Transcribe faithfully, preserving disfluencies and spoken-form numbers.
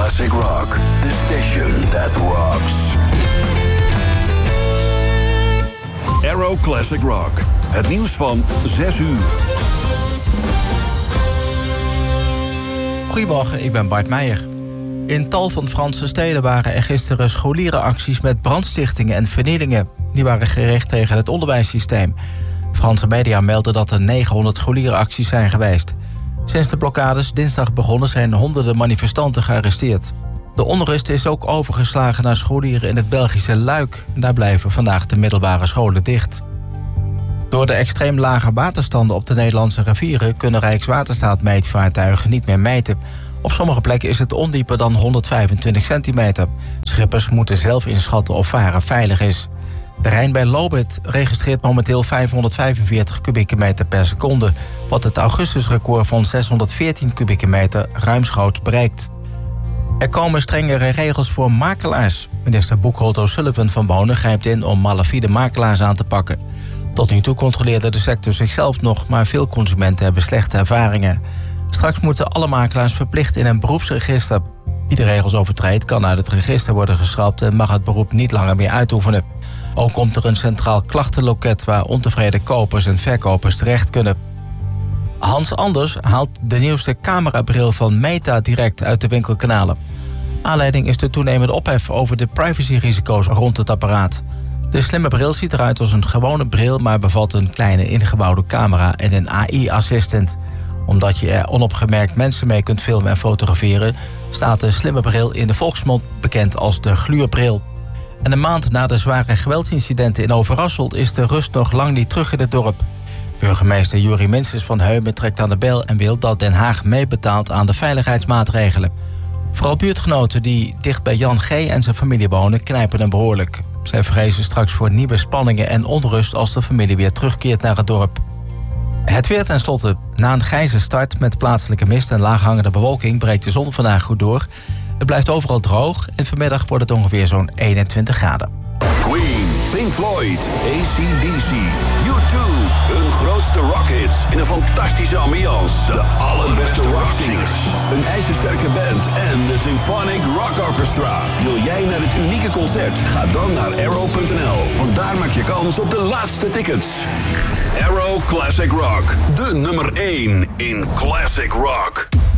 Classic Rock, the station that rocks. Aero Classic Rock, het nieuws van zes uur. Goedemorgen, ik ben Bart Meijer. In tal van Franse steden waren er gisteren scholierenacties met brandstichtingen en vernielingen. Die waren gericht tegen het onderwijssysteem. Franse media melden dat er negenhonderd scholierenacties zijn geweest. Sinds de blokkades dinsdag begonnen zijn honderden manifestanten gearresteerd. De onrust is ook overgeslagen naar scholieren in het Belgische Luik. Daar blijven vandaag de middelbare scholen dicht. Door de extreem lage waterstanden op de Nederlandse rivieren kunnen Rijkswaterstaat-meetvaartuigen niet meer meten. Op sommige plekken is het ondieper dan honderdvijfentwintig centimeter. Schippers moeten zelf inschatten of varen veilig is. De Rijn bij Lobith registreert momenteel vijfhonderdvijfenveertig kubieke meter per seconde, wat het augustusrecord van zeshonderdveertien kubieke meter ruimschoots bereikt. Er komen strengere regels voor makelaars. Minister Boekholt O'Sullivan van Wonen grijpt in om malafide makelaars aan te pakken. Tot nu toe controleerde de sector zichzelf nog, maar veel consumenten hebben slechte ervaringen. Straks moeten alle makelaars verplicht in een beroepsregister. Wie de regels overtreedt kan uit het register worden geschrapt en mag het beroep niet langer meer uitoefenen. Ook komt er een centraal klachtenloket waar ontevreden kopers en verkopers terecht kunnen. Hans Anders haalt de nieuwste camerabril van Meta direct uit de winkelkanalen. Aanleiding is de toenemende ophef over de privacyrisico's rond het apparaat. De slimme bril ziet eruit als een gewone bril, maar bevat een kleine ingebouwde camera en een A I-assistent. Omdat je er onopgemerkt mensen mee kunt filmen en fotograferen, staat de slimme bril in de volksmond bekend als de gluurbril. En een maand na de zware geweldsincidenten in Overasselt is de rust nog lang niet terug in het dorp. Burgemeester Jurie Minstens van Heumen trekt aan de bel en wil dat Den Haag meebetaalt aan de veiligheidsmaatregelen. Vooral buurtgenoten die dicht bij Jan G. en zijn familie wonen knijpen hem behoorlijk. Zij vrezen straks voor nieuwe spanningen en onrust als de familie weer terugkeert naar het dorp. Het weer tenslotte. Na een grijze start met plaatselijke mist en laaghangende bewolking breekt de zon vandaag goed door. Het blijft overal droog en vanmiddag wordt het ongeveer zo'n eenentwintig graden. Queen, Pink Floyd, A C D C, U two. Hun grootste rockhits in een fantastische ambiance. De allerbeste rockzingers. Een ijzersterke band en de Symphonic Rock Orchestra. Wil jij naar het unieke concert? Ga dan naar aero punt n l. Want daar maak je kans op de laatste tickets. Aero Classic Rock. De nummer één in Classic Rock.